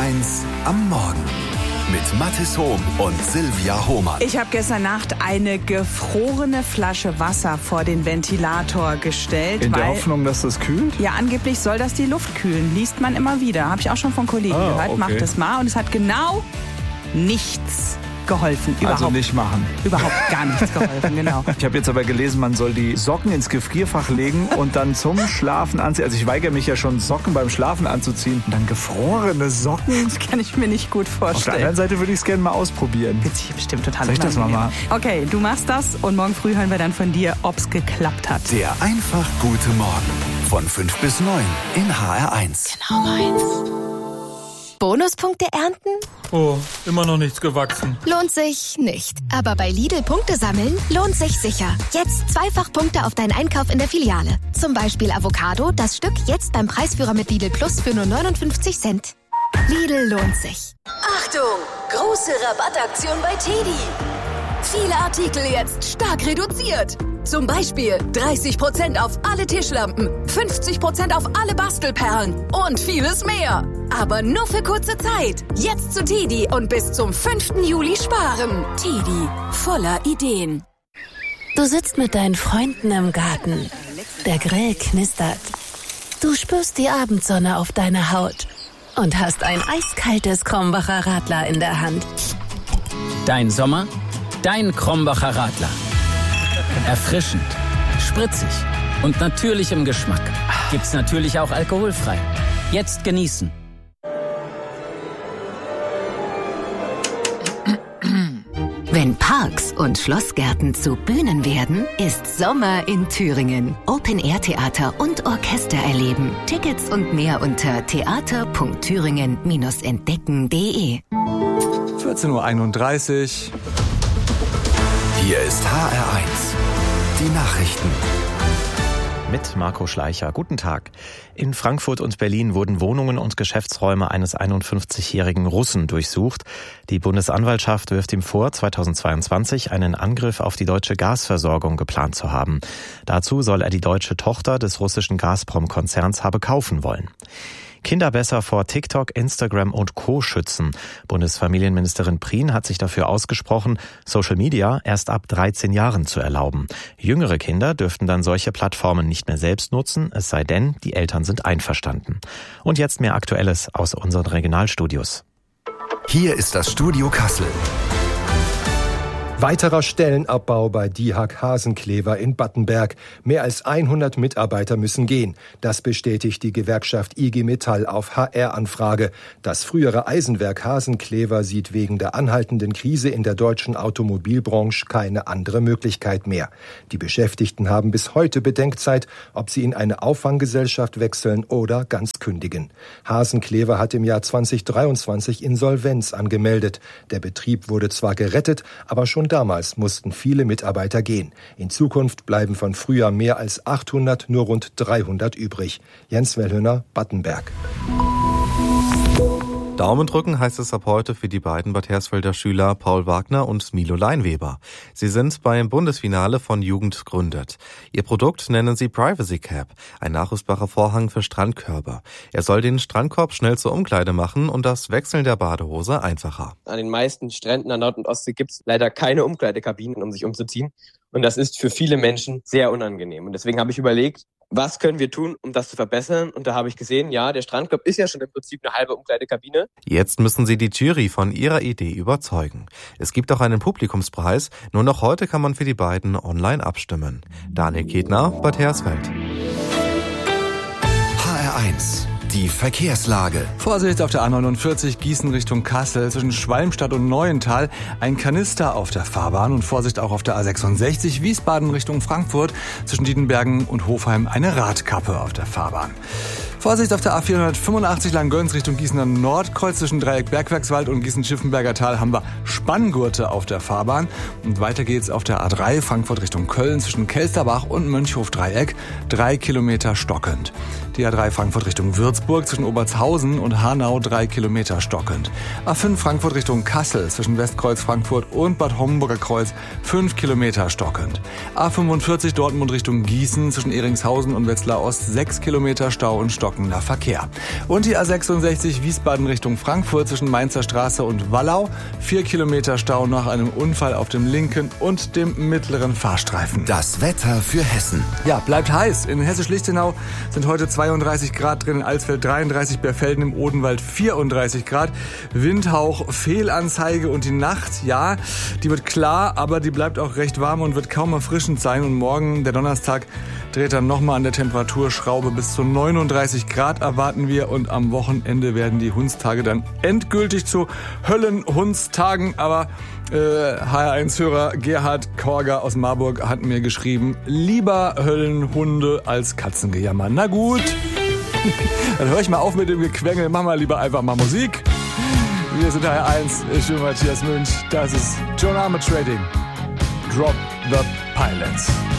HR1 am Morgen. Mit Mathis Hohm und Silvia Hohmann. Ich habe gestern Nacht eine gefrorene Flasche Wasser vor den Ventilator gestellt. In der Hoffnung, dass das kühlt? Ja, angeblich soll das die Luft kühlen. Liest man immer wieder. Habe ich auch schon von Kollegen gehört. Okay. Macht es mal. Und es hat genau nichts geholfen. Also nicht machen. Überhaupt gar nichts geholfen, genau. Ich habe jetzt aber gelesen, man soll die Socken ins Gefrierfach legen und dann zum Schlafen anziehen. Also ich weigere mich ja schon, Socken beim Schlafen anzuziehen. Und dann gefrorene Socken? Das kann ich mir nicht gut vorstellen. Auf der anderen Seite würde ich es gerne mal ausprobieren. Witzig, bestimmt total. Soll ich das mal machen? Okay, du machst das und morgen früh hören wir dann von dir, ob es geklappt hat. Der einfach gute Morgen. Von 5 bis 9 in HR1. Genau meins. Bonuspunkte ernten? Oh, immer noch nichts gewachsen. Lohnt sich nicht. Aber bei Lidl Punkte sammeln lohnt sich sicher. Jetzt zweifach Punkte auf deinen Einkauf in der Filiale. Zum Beispiel Avocado, das Stück jetzt beim Preisführer mit Lidl Plus für nur 59 Cent. Lidl lohnt sich. Achtung! Große Rabattaktion bei TEDi. Viele Artikel jetzt stark reduziert. Zum Beispiel 30% auf alle Tischlampen, 50% auf alle Bastelperlen und vieles mehr. Aber nur für kurze Zeit. Jetzt zu TEDi und bis zum 5. Juli sparen. TEDi, voller Ideen. Du sitzt mit deinen Freunden im Garten. Der Grill knistert. Du spürst die Abendsonne auf deiner Haut und hast ein eiskaltes Krombacher Radler in der Hand. Dein Sommer, dein Krombacher Radler. Erfrischend, spritzig und natürlich im Geschmack. Gibt's natürlich auch alkoholfrei. Jetzt genießen. Wenn Parks und Schlossgärten zu Bühnen werden, ist Sommer in Thüringen. Open-Air-Theater und Orchester erleben. Tickets und mehr unter theater.thüringen-entdecken.de. 14.31 Uhr. Hier ist HR1. Die Nachrichten. Mit Marco Schleicher. Guten Tag. In Frankfurt und Berlin wurden Wohnungen und Geschäftsräume eines 51-jährigen Russen durchsucht. Die Bundesanwaltschaft wirft ihm vor, 2022 einen Angriff auf die deutsche Gasversorgung geplant zu haben. Dazu soll er die deutsche Tochter des russischen Gazprom-Konzerns habe kaufen wollen. Kinder besser vor TikTok, Instagram und Co. schützen. Bundesfamilienministerin Prien hat sich dafür ausgesprochen, Social Media erst ab 13 Jahren zu erlauben. Jüngere Kinder dürften dann solche Plattformen nicht mehr selbst nutzen, es sei denn, die Eltern sind einverstanden. Und jetzt mehr Aktuelles aus unseren Regionalstudios. Hier ist das Studio Kassel. Weiterer Stellenabbau bei DIHAG Hasenclever in Battenberg. Mehr als 100 Mitarbeiter müssen gehen. Das bestätigt die Gewerkschaft IG Metall auf HR-Anfrage. Das frühere Eisenwerk Hasenclever sieht wegen der anhaltenden Krise in der deutschen Automobilbranche keine andere Möglichkeit mehr. Die Beschäftigten haben bis heute Bedenkzeit, ob sie in eine Auffanggesellschaft wechseln oder ganz kündigen. Hasenclever hat im Jahr 2023 Insolvenz angemeldet. Der Betrieb wurde zwar gerettet, aber schon damals mussten viele Mitarbeiter gehen. In Zukunft bleiben von früher mehr als 800 nur rund 300 übrig. Jens Wellhöner, Battenberg. Daumen drücken heißt es ab heute für die beiden Bad Hersfelder Schüler Paul Wagner und Milo Leinweber. Sie sind beim Bundesfinale von Jugend gründet. Ihr Produkt nennen sie Privacy Cap, ein nachrüstbarer Vorhang für Strandkörbe. Er soll den Strandkorb schnell zur Umkleide machen und das Wechseln der Badehose einfacher. An den meisten Stränden an Nord- und Ostsee gibt es leider keine Umkleidekabinen, um sich umzuziehen. Und das ist für viele Menschen sehr unangenehm. Und deswegen habe ich überlegt, was können wir tun, um das zu verbessern? Und da habe ich gesehen, ja, der Strandkorb ist ja schon im Prinzip eine halbe Umkleidekabine. Jetzt müssen sie die Jury von ihrer Idee überzeugen. Es gibt auch einen Publikumspreis. Nur noch heute kann man für die beiden online abstimmen. Daniel Ketner, Bad Hersfeld. HR1. Die Verkehrslage. Vorsicht auf der A49 Gießen Richtung Kassel zwischen Schwalmstadt und Neuental. Ein Kanister auf der Fahrbahn und Vorsicht auch auf der A66 Wiesbaden Richtung Frankfurt zwischen Diedenbergen und Hofheim eine Radkappe auf der Fahrbahn. Vorsicht auf der A485 Langgöns Richtung Gießener Nordkreuz zwischen Dreieck Bergwerkswald und Gießen-Schiffenberger Tal haben wir Spanngurte auf der Fahrbahn. Und weiter geht's auf der A3 Frankfurt Richtung Köln zwischen Kelsterbach und Mönchhof-Dreieck 3 Kilometer stockend. Die A3 Frankfurt Richtung Würzburg zwischen Obertshausen und Hanau 3 Kilometer stockend. A5 Frankfurt Richtung Kassel zwischen Westkreuz Frankfurt und Bad Homburger Kreuz 5 Kilometer stockend. A45 Dortmund Richtung Gießen zwischen Eringshausen und Wetzlar Ost 6 Kilometer Stau und stockender Verkehr. Und die A66 Wiesbaden Richtung Frankfurt zwischen Mainzer Straße und Wallau 4 Kilometer Stau nach einem Unfall auf dem linken und dem mittleren Fahrstreifen. Das Wetter für Hessen. Ja, bleibt heiß. In Hessisch-Lichtenau sind heute 32 Grad drin, in Alsfeld 33, Berfelden im Odenwald 34 Grad. Windhauch, Fehlanzeige und die Nacht, ja, die wird klar, aber die bleibt auch recht warm und wird kaum erfrischend sein. Und morgen, der Donnerstag, dreht dann nochmal an der Temperaturschraube. Bis zu 39 Grad erwarten wir und am Wochenende werden die Hundstage dann endgültig zu Höllenhundstagen. Aber HR1-Hörer Gerhard Korger aus Marburg hat mir geschrieben, lieber Höllenhunde als Katzengejammer. Na gut, dann höre ich mal auf mit dem Gequengel, machen wir lieber einfach mal Musik. Wir sind HR1, ich bin Matthias Münch, das ist John Armour Trading. Drop the Pilots.